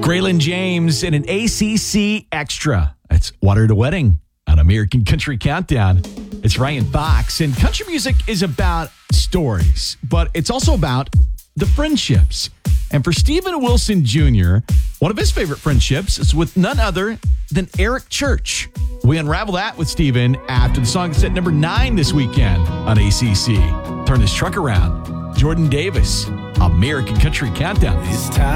Graylin James in an ACC Extra. That's Water at a Wedding on American Country Countdown. It's Ryan Fox, and country music is about stories, but it's also about the friendships. And for Stephen Wilson Jr., one of his favorite friendships is with none other than Eric Church. We unravel that with Stephen after the song is at number 9 this weekend on ACC. Turn this truck around. Jordan Davis, American Country Countdown. It's time.